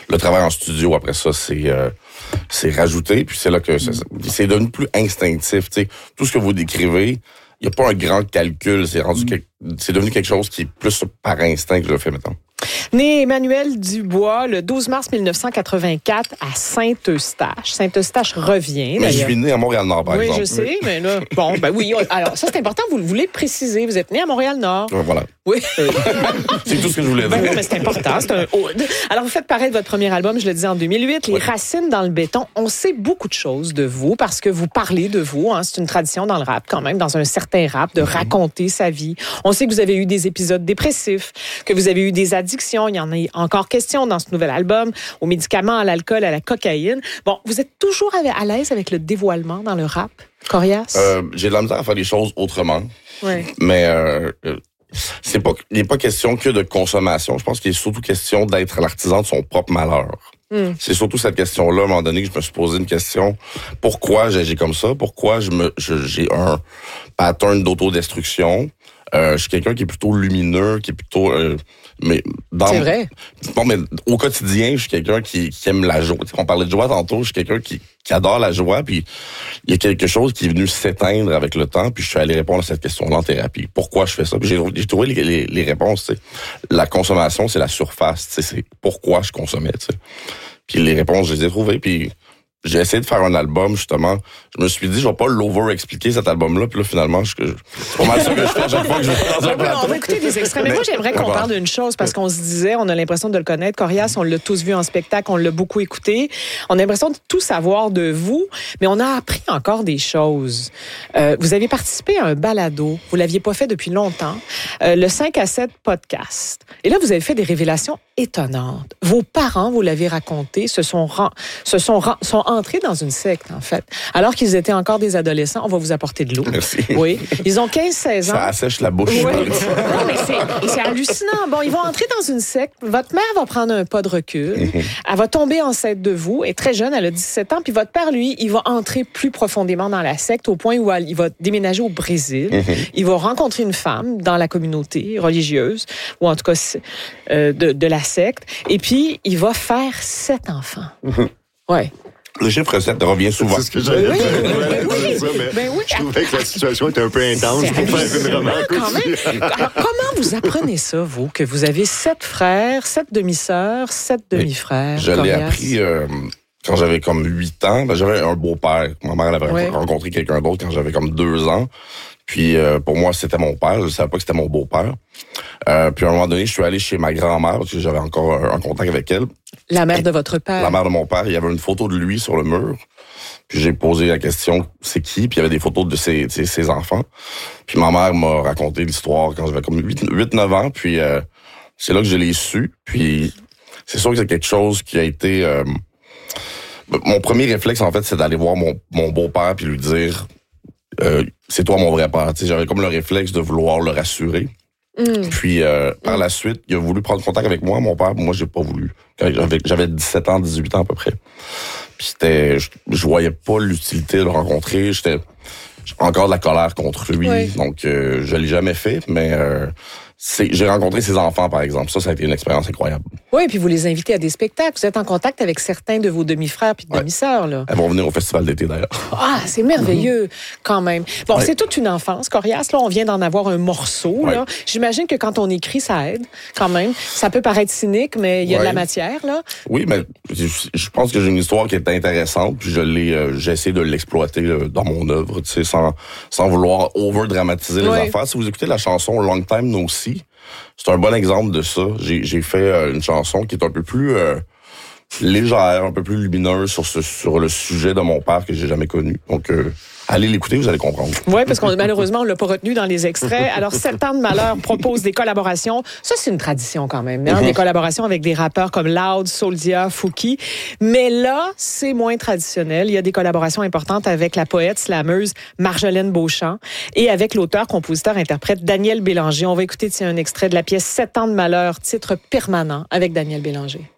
Le travail en studio, après ça, c'est rajouté. Puis c'est là que c'est devenu plus instinctif. T'sais. Tout ce que vous décrivez, il n'y a pas un grand calcul. C'est devenu quelque chose qui est plus par instinct que je le fais maintenant. Né Emmanuel Dubois le 12 mars 1984 à Saint-Eustache. Saint-Eustache revient. Mais je suis né à Montréal-Nord, par exemple. Oui, je sais, mais là, bon, ben oui. Alors, ça, c'est important, vous le voulez préciser. Vous êtes né à Montréal-Nord. Voilà. Oui. C'est tout ce que je voulais dire. Non, mais c'est important, c'est un ode. Alors, vous faites paraître votre premier album, je le disais, en 2008, Les Racines dans le béton. On sait beaucoup de choses de vous parce que vous parlez de vous. Hein. C'est une tradition dans le rap, quand même, dans un certain rap, de raconter sa vie. On sait que vous avez eu des épisodes dépressifs, que vous avez eu des addictions. Il y en a encore question dans ce nouvel album, aux médicaments, à l'alcool, à la cocaïne. Bon, vous êtes toujours à l'aise avec le dévoilement dans le rap, Corias? J'ai de la misère à faire les choses autrement. Ouais. Mais il n'est pas question que de consommation. Je pense qu'il est surtout question d'être l'artisan de son propre malheur. C'est surtout cette question-là, à un moment donné, que je me suis posé une question. Pourquoi j'agis comme ça? Pourquoi j'ai un pattern d'autodestruction? Je suis quelqu'un qui est plutôt lumineux, qui est plutôt... c'est vrai. Bon, mais au quotidien, je suis quelqu'un qui aime la joie. On parlait de joie tantôt, je suis quelqu'un qui adore la joie, puis il y a quelque chose qui est venu s'éteindre avec le temps, puis je suis allé répondre à cette question-là en thérapie. Pourquoi je fais ça? Puis j'ai trouvé les réponses, tu sais. La consommation, c'est la surface, tu sais, c'est pourquoi je consommais, tu sais. Puis les réponses, je les ai trouvées, puis j'ai essayé de faire un album, justement. Je me suis dit, je vais pas l'over-expliquer, cet album-là. Puis là, finalement, c'est pas mal ça que je fais à chaque fois que je vais dans un plateau. On va écouter des extraits. Mais moi, j'aimerais qu'on parle d'une chose, parce qu'on se disait, on a l'impression de le connaître. Corias, on l'a tous vu en spectacle, on l'a beaucoup écouté. On a l'impression de tout savoir de vous, mais on a appris encore des choses. Vous avez participé à un balado. Vous l'aviez pas fait depuis longtemps. Le 5 à 7 podcast. Et là, vous avez fait des révélations étonnantes. Vos parents, vous l'avez raconté, sont entrés dans une secte, en fait. Alors qu'ils étaient encore des adolescents, on va vous apporter de l'eau. Merci. Oui. Ils ont 15-16 ans. Ça assèche la bouche. Oui. Non, mais c'est hallucinant. Bon, ils vont entrer dans une secte. Votre mère va prendre un pas de recul. Elle va tomber enceinte de vous. Elle est très jeune, elle a 17 ans. Puis votre père, lui, il va entrer plus profondément dans la secte au point où il va déménager au Brésil. Il va rencontrer une femme dans la communauté religieuse, ou en tout cas de la secte. Et puis, il va faire 7 enfants. Ouais. Le chiffre 7 revient souvent. C'est ce que j'allais dire. Je trouvais que la situation était un peu intense pour faire une remarque aussi. Alors, comment vous apprenez ça, vous, que vous avez 7 frères, 7 demi-sœurs, 7 demi-frères? Je l'ai appris quand j'avais comme 8 ans. Ben, j'avais un beau-père. Ma mère avait rencontré quelqu'un d'autre quand j'avais comme 2 ans. Puis pour moi, c'était mon père. Je savais pas que c'était mon beau-père. Puis à un moment donné, je suis allé chez ma grand-mère parce que j'avais encore un contact avec elle. La mère de votre père? La mère de mon père. Il y avait une photo de lui sur le mur. Puis j'ai posé la question, c'est qui? Puis il y avait des photos de ses enfants. Puis ma mère m'a raconté l'histoire quand j'avais comme 8-9 ans. Puis c'est là que je l'ai su. Puis c'est sûr que c'est quelque chose qui a été... mon premier réflexe, en fait, c'est d'aller voir mon beau-père puis lui dire... c'est toi mon vrai père. T'sais, j'avais comme le réflexe de vouloir le rassurer. Puis par la suite, il a voulu prendre contact avec moi, mon père. Moi, j'ai pas voulu. Quand j'avais 17 ans, 18 ans à peu près. Puis je voyais pas l'utilité de le rencontrer. J'étais encore de la colère contre lui. Oui. Donc je l'ai jamais fait, mais j'ai rencontré ses enfants, par exemple. Ça a été une expérience incroyable. Oui, puis vous les invitez à des spectacles. Vous êtes en contact avec certains de vos demi-frères puis demi-sœurs, là. Elles vont venir au festival d'été, d'ailleurs. Ah, c'est merveilleux, quand même. Bon, c'est toute une enfance, Corias. Là, on vient d'en avoir un morceau, là. J'imagine que quand on écrit, ça aide, quand même. Ça peut paraître cynique, mais il y a de la matière, là. Oui, mais je pense que j'ai une histoire qui est intéressante, puis j'essaie de l'exploiter dans mon œuvre, tu sais, sans vouloir over-dramatiser les affaires. Si vous écoutez la chanson Long Time No See, c'est un bon exemple de ça. J'ai fait une chanson qui est un peu plus légère, un peu plus lumineuse sur le sujet de mon père que j'ai jamais connu. Donc, allez l'écouter, vous allez comprendre. Oui, parce qu'on malheureusement, on l'a pas retenu dans les extraits. Alors, 7 ans de malheur propose des collaborations. Ça, c'est une tradition quand même. Hein? Des collaborations avec des rappeurs comme Loud, Souldia, Fouki. Mais là, c'est moins traditionnel. Il y a des collaborations importantes avec la poète slameuse Marjolaine Beauchamp et avec l'auteur, compositeur, interprète Daniel Bélanger. On va écouter un extrait de la pièce 7 ans de malheur, titre permanent avec Daniel Bélanger.